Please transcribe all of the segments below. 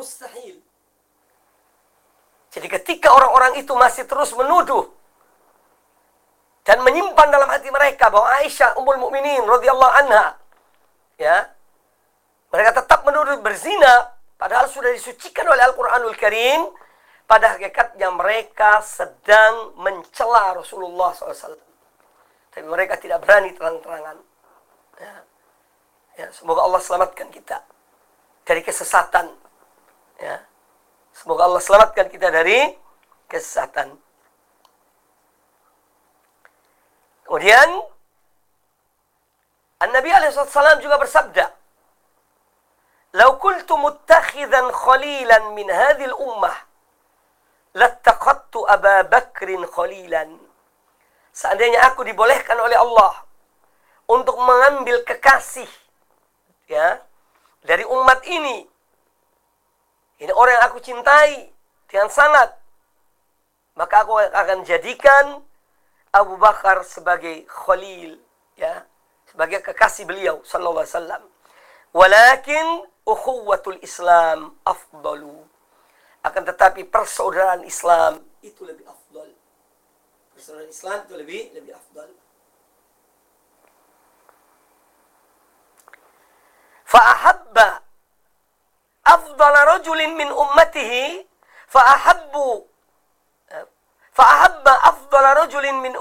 mustahil. Jadi ketika orang-orang itu masih terus menuduh dan menyimpan dalam hati mereka bahwa Aisyah Ummul Mukminin radhiyallahu anha, ya, mereka tetap menuduh berzina, padahal sudah disucikan oleh Al-Quranul Karim. Pada hakikatnya mereka sedang mencela Rasulullah SAW. Tapi mereka tidak berani terang-terangan. Ya, semoga Allah selamatkan kita dari kesesatan. Ya, semoga Allah selamatkan kita dari kesesatan. Kemudian An-Nabi SAW juga bersabda, "Lau kuntu muttakhidan khalilan min hadhil ummah, lattaqattu Aba Bakrin khalilan." Seandainya aku dibolehkan oleh Allah untuk mengambil kekasih, ya, dari umat ini orang yang aku cintai dengan sangat, maka aku akan jadikan Abu Bakar sebagai khalil, ya, sebagai kekasih beliau sallallahu alaihi wasallam. Walakin ukhuwatul Islam afdalu. Akan tetapi persaudaraan Islam itu lebih afdal. Persaudaraan Islam itu lebih afdal. Fa'ahabba afdala rajulin min ummatihi fa'ahabba afdala rajulin min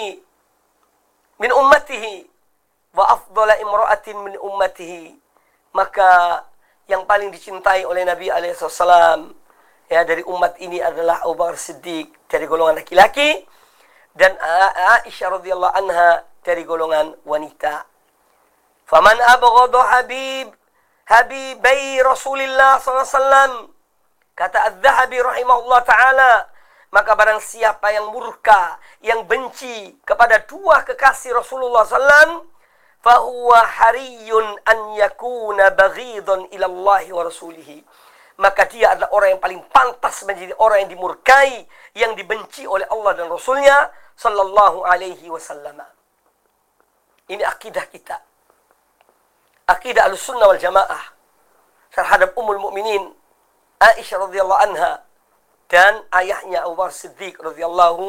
ummatihi wa afdala imra'atin min ummatihi. Maka yang paling dicintai oleh Nabi alaihissalam, ya, dari umat ini adalah Abu Bakar Siddiq dari golongan laki-laki dan Aisyah radhiyallahu anha dari golongan wanita. Faman abghadha habibai Rasulillah sallallahu alaihi wasallam, kata Az-Zahabi rahimahullah taala, maka barang siapa yang murka, yang benci kepada dua kekasih Rasulullah sallallahu, fahuwa hariyun an yakuna baghidan ila Allah wa rasulihi. Maka dia adalah orang yang paling pantas menjadi orang yang dimurkai, yang dibenci oleh Allah dan Rasulnya sallallahu alaihi wasallam. Ini akidah kita. Akidah Ahlussunnah wal Jamaah terhadap Ummul Mukminin Aisyah radhiyallahu anha dan ayahnya Abu Bakar Siddiq radhiyallahu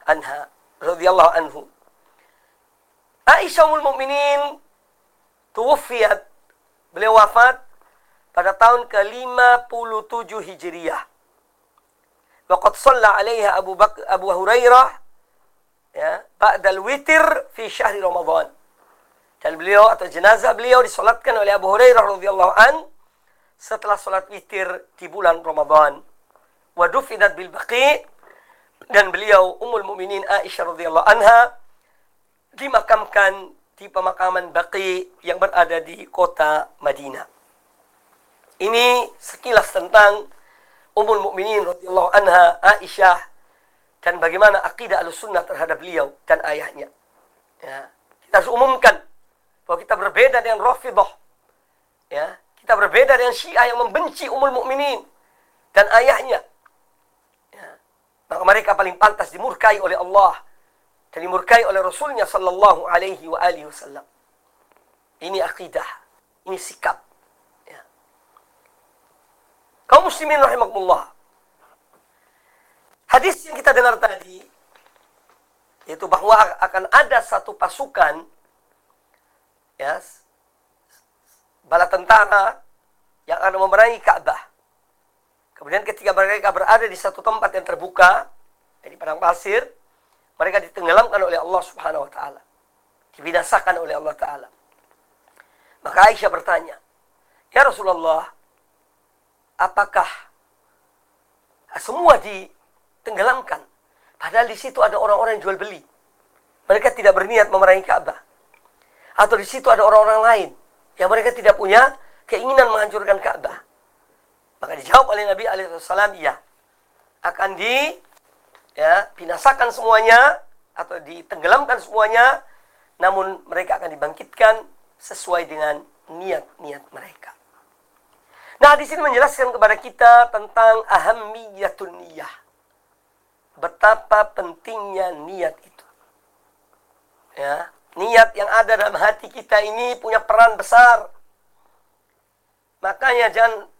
anhu. Aisyah Ummul Mukminin tuwfiyat, beliau wafat pada tahun ke-57 Hijriyah. Waqad shalla 'alaiha Abu Hurairah, ya, ba'dal witir fi syahri Ramadan. Dan beliau atau jenazah beliau disolatkan oleh Abu Hurairah radhiyallahu an setelah solat witir di bulan Ramadan. Wa dufinat bil Baqi, dan beliau Ummul Mukminin Aisyah radhiyallahu anha dimakamkan di pemakaman Baqi yang berada di kota Madinah. Ini sekilas tentang Ummul Mukminin radhiyallahu anha Aisyah dan bagaimana akidah Ahlussunnah terhadap beliau dan ayahnya. Ya, kita harus umumkan bahwa kita berbeda dengan Rafidhah. Ya, kita berbeda dengan Syiah yang membenci Ummul Mukminin dan ayahnya. Ya, maka mereka paling pantas dimurkai oleh Allah dan dimurkai oleh Rasulnya sallallahu alaihi wa alihi wasallam. Ini akidah, ini sikap. Ya. Kaum muslimin rahimakumullah. Hadis yang kita dengar tadi, yaitu bahwa akan ada satu pasukan, ya, bala tentara yang akan memerangi Ka'bah. Kemudian ketika mereka berada di satu tempat yang terbuka, di padang pasir, mereka ditenggelamkan oleh Allah Subhanahu wa taala. Dibinasakan oleh Allah taala. Maka Aisyah bertanya, "Ya Rasulullah, apakah semua ditenggelamkan? Padahal di situ ada orang-orang yang jual beli. Mereka tidak berniat memerangi Ka'bah. Atau di situ ada orang-orang lain yang mereka tidak punya keinginan menghancurkan Ka'bah." Maka dijawab oleh Nabi alaihissalam, "Ya, akan binasakan semuanya atau ditenggelamkan semuanya, namun mereka akan dibangkitkan sesuai dengan niat-niat mereka." Nah, di sini menjelaskan kepada kita tentang ahammiyatun niyah. Betapa pentingnya niat itu. Ya, niat yang ada dalam hati kita ini punya peran besar. Makanya jangan